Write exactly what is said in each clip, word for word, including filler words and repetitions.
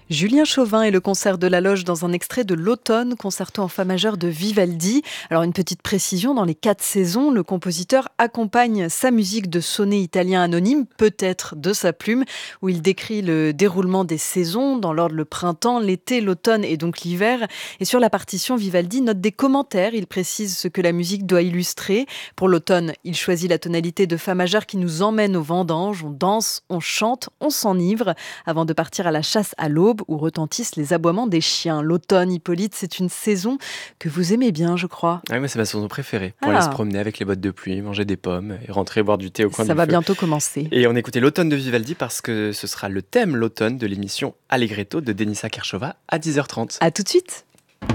Julien Chauvin et le concert de la Loge dans un extrait de l'Automne, concerto en fa majeur de Vivaldi. Alors une petite précision, dans les quatre saisons, le compositeur accompagne sa musique de sonnet italien anonyme, peut-être de sa plume, où il décrit le déroulement des saisons, dans l'ordre le printemps, l'été, l'automne et donc l'hiver. Et sur la partition, Vivaldi note des commentaires, il précise ce que la musique doit illustrer. Pour l'automne, il choisit la tonalité de fa majeur qui nous emmène aux vendanges, on danse, on chante, on s'enivre, avant de partir à la chasse à l'aube, où retentissent les aboiements des chiens. L'automne, Hippolyte, c'est une saison que vous aimez bien, je crois. Ah, moi, c'est ma saison préférée. Pour Ah. aller se promener avec les bottes de pluie, manger des pommes et rentrer boire du thé au coin Ça du va feu. bientôt commencer. Et on écoutait l'Automne de Vivaldi parce que ce sera le thème l'automne de l'émission Allegretto de Denisa Kershova à dix heures trente. À tout de suite.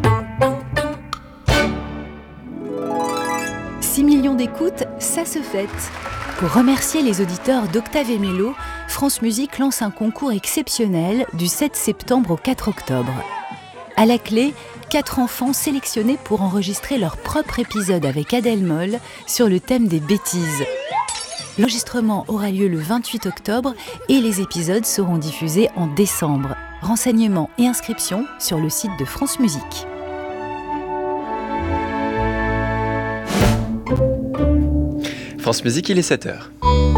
six millions d'écoutes, ça se fête. Pour remercier les auditeurs d'Octave et Mélo, France Musique lance un concours exceptionnel du sept septembre au quatre octobre. À la clé, quatre enfants sélectionnés pour enregistrer leur propre épisode avec Adèle Moll sur le thème des bêtises. L'enregistrement aura lieu le vingt-huit octobre et les épisodes seront diffusés en décembre. Renseignements et inscriptions sur le site de France Musique. France Musique, il est sept heures.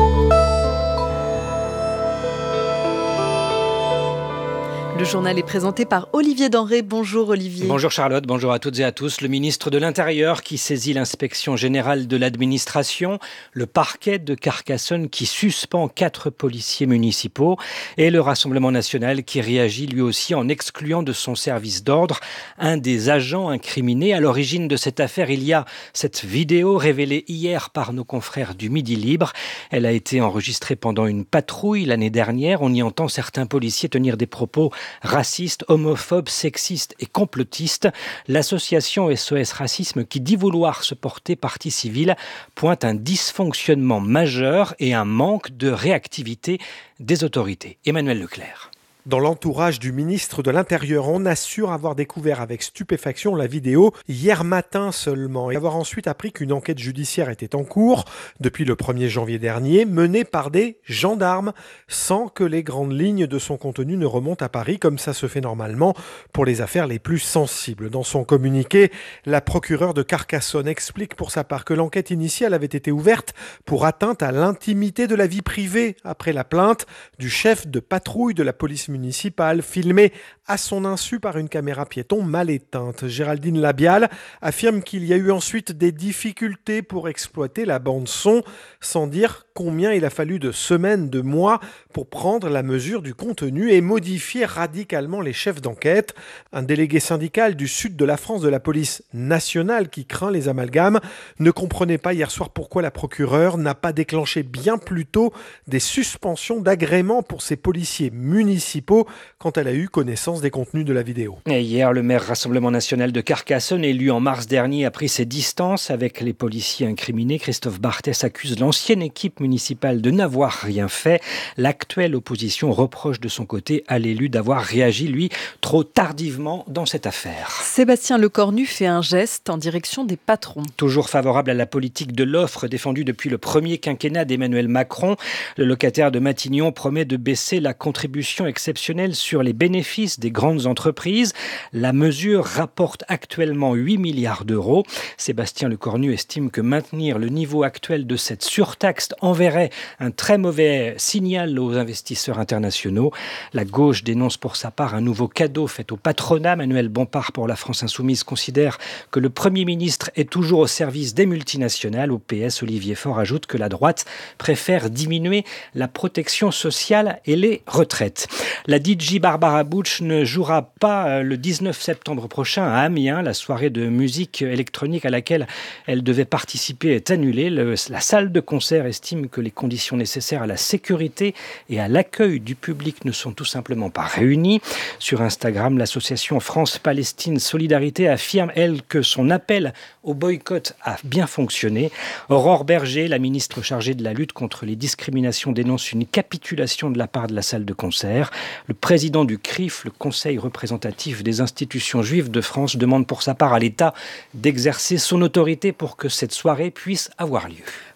Le journal est présenté par Olivier Denré. Bonjour Olivier. Bonjour Charlotte, bonjour à toutes et à tous. Le ministre de l'Intérieur qui saisit l'inspection générale de l'administration, le parquet de Carcassonne qui suspend quatre policiers municipaux et le Rassemblement national qui réagit lui aussi en excluant de son service d'ordre un des agents incriminés. À l'origine de cette affaire, il y a cette vidéo révélée hier par nos confrères du Midi Libre. Elle a été enregistrée pendant une patrouille l'année dernière. On y entend certains policiers tenir des propos racistes, homophobes, sexistes et complotistes. L'association S O S Racisme, qui dit vouloir se porter partie civile, pointe un dysfonctionnement majeur et un manque de réactivité des autorités. Emmanuel Leclerc. Dans l'entourage du ministre de l'Intérieur, on assure avoir découvert avec stupéfaction la vidéo hier matin seulement et avoir ensuite appris qu'une enquête judiciaire était en cours depuis le premier janvier dernier, menée par des gendarmes, sans que les grandes lignes de son contenu ne remontent à Paris comme ça se fait normalement pour les affaires les plus sensibles. Dans son communiqué, la procureure de Carcassonne explique pour sa part que l'enquête initiale avait été ouverte pour atteinte à l'intimité de la vie privée après la plainte du chef de patrouille de la police municipale, filmé à son insu par une caméra piéton mal éteinte. Géraldine Labial affirme qu'il y a eu ensuite des difficultés pour exploiter la bande-son, sans dire combien il a fallu de semaines, de mois pour prendre la mesure du contenu et modifier radicalement les chefs d'enquête. Un délégué syndical du sud de la France de la police nationale qui craint les amalgames ne comprenait pas hier soir pourquoi la procureure n'a pas déclenché bien plus tôt des suspensions d'agrément pour ses policiers municipaux quand elle a eu connaissance des contenus de la vidéo. Et hier, le maire Rassemblement national de Carcassonne, élu en mars dernier, a pris ses distances avec les policiers incriminés. Christophe Barthès accuse l'ancienne équipe municipale de n'avoir rien fait. L'actuelle opposition reproche de son côté à l'élu d'avoir réagi, lui, trop tardivement dans cette affaire. Sébastien Lecornu fait un geste en direction des patrons. Toujours favorable à la politique de l'offre défendue depuis le premier quinquennat d'Emmanuel Macron, le locataire de Matignon promet de baisser la contribution exceptionnelle sur les bénéfices des grandes entreprises. La mesure rapporte actuellement huit milliards d'euros. Sébastien Lecornu estime que maintenir le niveau actuel de cette surtaxe enverrait un très mauvais signal aux investisseurs internationaux. La gauche dénonce pour sa part un nouveau cadeau fait au patronat. Manuel Bompard pour la France Insoumise considère que le Premier ministre est toujours au service des multinationales. Au P S, Olivier Faure ajoute que la droite préfère diminuer la protection sociale et les retraites. La D J Barbara Butch ne jouera pas le dix-neuf septembre prochain à Amiens. La soirée de musique électronique à laquelle elle devait participer est annulée. Le, la salle de concert estime que les conditions nécessaires à la sécurité et à l'accueil du public ne sont tout simplement pas réunies. Sur Instagram, l'association France-Palestine Solidarité affirme, elle, que son appel au boycott a bien fonctionné. Aurore Berger, la ministre chargée de la lutte contre les discriminations, dénonce une capitulation de la part de la salle de concert. Le président du C R I F, le Conseil représentatif des institutions juives de France, demande pour sa part à l'État d'exercer son autorité pour que cette soirée puisse avoir lieu.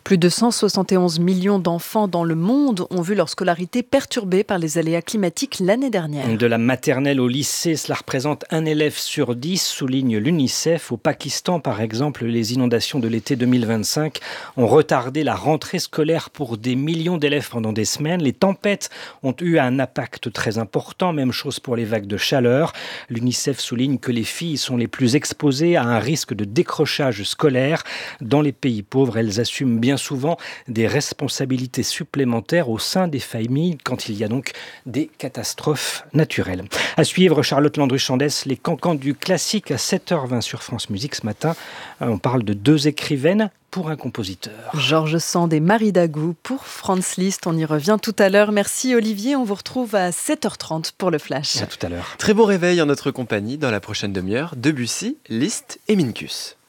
Plus de cent soixante et onze millions d'enfants dans le monde ont vu leur scolarité perturbée par les aléas climatiques l'année dernière. De la maternelle au lycée, cela représente un élève sur dix, souligne l'UNICEF. Au Pakistan, par exemple, les inondations de l'été deux mille vingt-cinq ont retardé la rentrée scolaire pour des millions d'élèves pendant des semaines. Les tempêtes ont eu un impact très important, même chose pour les vagues de chaleur. L'UNICEF souligne que les filles sont les plus exposées à un risque de décrochage scolaire. Dans les pays pauvres, elles assument bien souvent des responsabilités supplémentaires au sein des familles quand il y a donc des catastrophes naturelles. À suivre, Charlotte Landru-Chandès, les cancans du classique à sept heures vingt sur France Musique ce matin. On parle de deux écrivaines pour un compositeur. Georges Sand et Marie Dagou pour Franz Liszt. On y revient tout à l'heure. Merci Olivier. On vous retrouve à sept heures trente pour le Flash. À tout à l'heure. Très bon réveil en notre compagnie dans la prochaine demi-heure. Debussy, Liszt et Minkus.